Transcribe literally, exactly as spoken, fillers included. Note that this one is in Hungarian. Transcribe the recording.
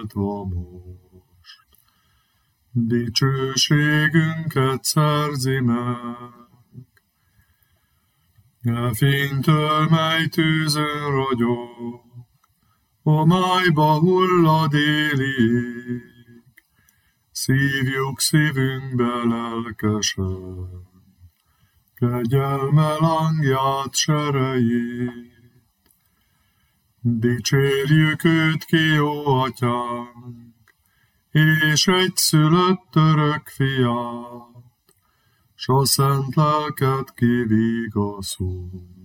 váltva most. Dicsőségünket szerzi meg. E fénytől, mely tűzön ragyog, a májba hullad éli ég, szívjuk szívünkbe lelkesen, kegyelme lángját, serejét. Dicsérjük őt ki, ó Atyánk, és egyszülött örök fiát, s a szent lelket kivigaszol.